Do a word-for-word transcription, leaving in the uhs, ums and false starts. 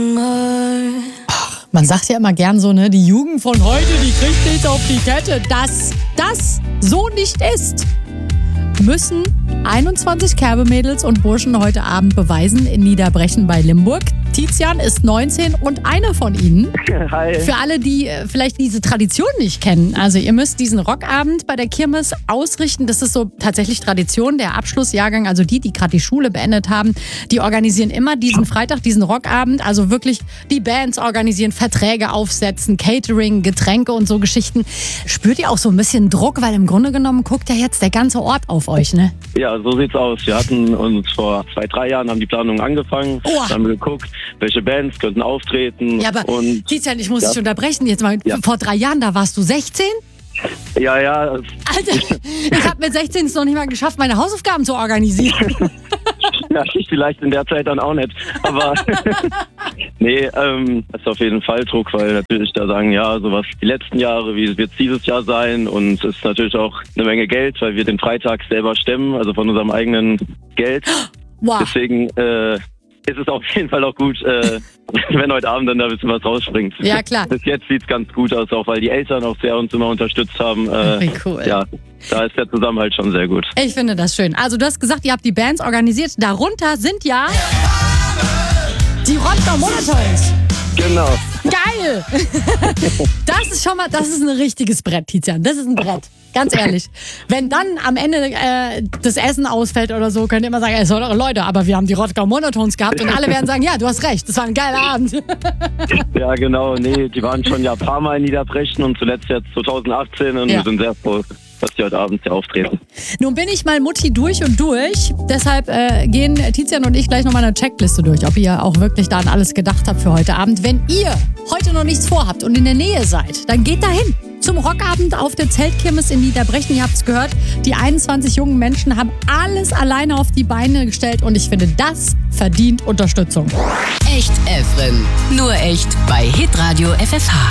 Ach, man sagt ja immer gern so, ne, die Jugend von heute, die kriegt nichts auf die Kette. Dass das so nicht ist, müssen einundzwanzig Kerbe-Mädels und Burschen heute Abend beweisen in Niederbrechen bei Limburg. Tizian ist neunzehn und einer von ihnen. Hi. Für alle, die äh, vielleicht diese Tradition nicht kennen. Also ihr müsst diesen Rockabend bei der Kirmes ausrichten. Das ist so tatsächlich Tradition. Der Abschlussjahrgang, also die, die gerade die Schule beendet haben, die organisieren immer diesen Freitag, diesen Rockabend. Also wirklich die Bands organisieren, Verträge aufsetzen, Catering, Getränke und so Geschichten. Spürt ihr auch so ein bisschen Druck? Weil im Grunde genommen guckt ja jetzt der ganze Ort auf euch, ne? Ja, so sieht's aus. Wir hatten uns vor zwei, drei Jahren haben die Planungen angefangen. Oh. Dann haben wir geguckt, welche Bands könnten auftreten. Ja, aber und Tizian, ich muss ja. dich unterbrechen. Jetzt mal, Ja. vor drei Jahren, da warst du sechzehn? Ja, ja. Alter, ich habe mit sechzehn es noch nicht mal geschafft, meine Hausaufgaben zu organisieren. Ja, ich vielleicht in der Zeit dann auch nicht. Aber nee, ähm, das ist auf jeden Fall Druck, weil natürlich da sagen, ja, sowas die letzten Jahre, wie wird es dieses Jahr sein? Und es ist natürlich auch eine Menge Geld, weil wir den Freitag selber stemmen, also von unserem eigenen Geld. Wow. Deswegen äh, ist es auf jeden Fall auch gut, äh, wenn heute Abend dann da ein bisschen was rausspringt. Ja, klar. Bis jetzt sieht es ganz gut aus, auch weil die Eltern auch sehr uns immer unterstützt haben. Äh, Wie cool. Ja, da ist der Zusammenhalt schon sehr gut. Ich finde das schön. Also du hast gesagt, ihr habt die Bands organisiert. Darunter sind ja die Rottgau Monotones. Genau. Geil! Das ist schon mal, das ist ein richtiges Brett, Tizian. Das ist ein Brett. Ganz ehrlich. Wenn dann am Ende äh, das Essen ausfällt oder so, könnt ihr immer sagen, ey, sorry, Leute, aber wir haben die Rottgau Monotones gehabt und alle werden sagen, ja, du hast recht, das war ein geiler Abend. Ja, genau. Nee, die waren schon ja ein paar Mal in Niederbrechen und zuletzt jetzt zwanzig achtzehn und Ja. wir sind sehr froh, dass die heute Abend hier auftreten. Nun bin ich mal Mutti durch und durch. Deshalb äh, gehen Tizian und ich gleich nochmal eine Checkliste durch, ob ihr auch wirklich da an alles gedacht habt für heute Abend. Wenn ihr heute noch nichts vorhabt und in der Nähe seid, dann geht dahin. Zum Rockabend auf der Zeltkirmes in Niederbrechen. Ihr habt es gehört, die einundzwanzig jungen Menschen haben alles alleine auf die Beine gestellt und ich finde, das verdient Unterstützung. Echt Efren. Nur echt bei Hitradio F F H.